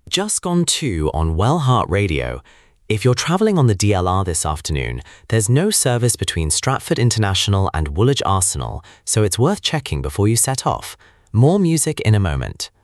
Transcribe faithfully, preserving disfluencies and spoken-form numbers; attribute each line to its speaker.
Speaker 1: Just gone two on Wellheart Radio. If you're travelling on the D L R this afternoon, there's no service between Stratford International and Woolwich Arsenal, so it's worth checking before you set off. More music in a moment.